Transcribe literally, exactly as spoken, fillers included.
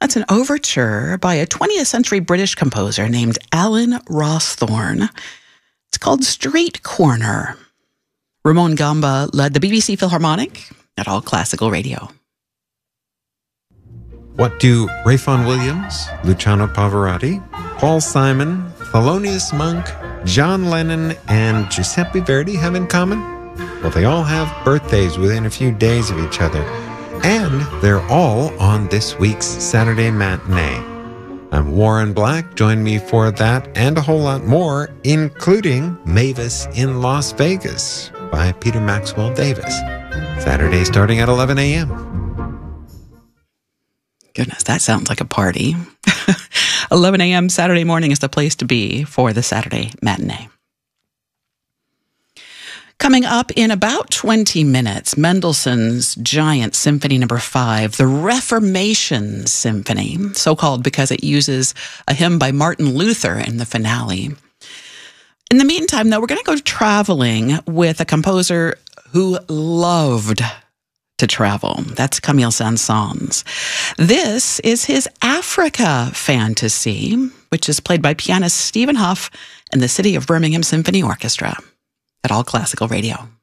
That's an overture by a twentieth century British composer named Alan Rawsthorne. It's called Street Corner. Ramon Gamba led the B B C Philharmonic at All Classical Radio. What do Rayfon Williams, Luciano Pavarotti, Paul Simon, Thelonious Monk, John Lennon, and Giuseppe Verdi have in common? Well, they all have birthdays within a few days of each other. And they're all on this week's Saturday matinee. I'm Warren Black. Join me for that and a whole lot more, including Mavis in Las Vegas by Peter Maxwell Davis. Saturday starting at eleven a.m. Goodness, that sounds like a party. eleven a.m. Saturday morning is the place to be for the Saturday matinee. Coming up in about twenty minutes, Mendelssohn's Giant Symphony Number five, the Reformation Symphony, so-called because it uses a hymn by Martin Luther in the finale. In the meantime, though, we're going to go traveling with a composer who loved to travel. That's Camille Saint-Saëns. This is his Africa Fantasy, which is played by pianist Stephen Huff and the City of Birmingham Symphony Orchestra at All Classical Radio.